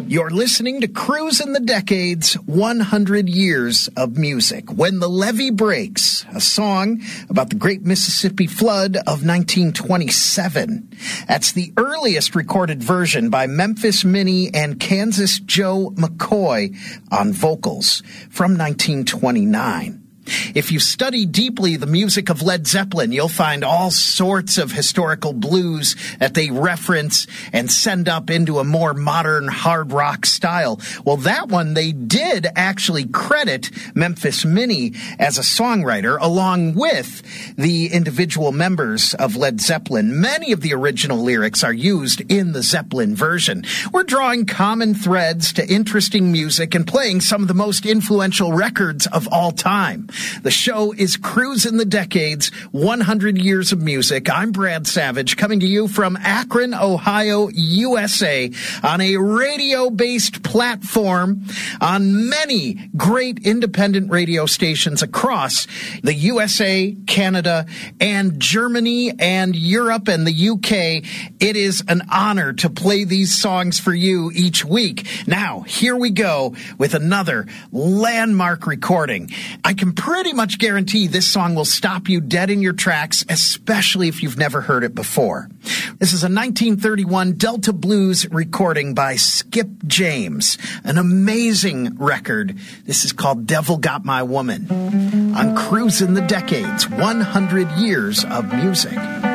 You're listening to Cruise in the Decades, 100 Years of Music. When the Levee Breaks, a song about the Great Mississippi Flood of 1927. That's the earliest recorded version by Memphis Minnie and Kansas Joe McCoy on vocals from 1929. If you study deeply the music of Led Zeppelin, you'll find all sorts of historical blues that they reference and send up into a more modern hard rock style. Well, that one they did actually credit Memphis Minnie as a songwriter along with the individual members of Led Zeppelin. Many of the original lyrics are used in the Zeppelin version. We're drawing common threads to interesting music and playing some of the most influential records of all time. The show is Cruise in the Decades, 100 Years of Music. I'm Brad Savage, coming to you from Akron, Ohio, USA, on a radio-based platform on many great independent radio stations across the USA, Canada, and Germany, and Europe, and the UK. It is an honor to play these songs for you each week. Now, here we go with another landmark recording. I can pretty much guarantee this song will stop you dead in your tracks, especially if you've never heard it before. This is a 1931 Delta Blues recording by Skip James, an amazing record. This is called Devil Got My Woman on Cruise in the Decades, 100 Years of Music.